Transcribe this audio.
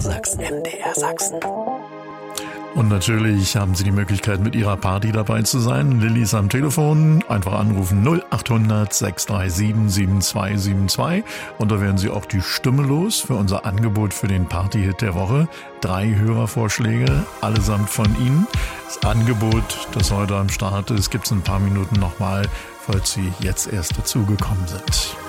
Sachsen. MDR Sachsen. Und natürlich haben Sie die Möglichkeit, mit Ihrer Party dabei zu sein. Lilly ist am Telefon. Einfach anrufen 0800 637 7272. Und da werden Sie auch die Stimme los für unser Angebot für den Partyhit der Woche. 3 Hörervorschläge, allesamt von Ihnen. Das Angebot, das heute am Start ist, gibt es in ein paar Minuten nochmal, falls Sie jetzt erst dazugekommen sind.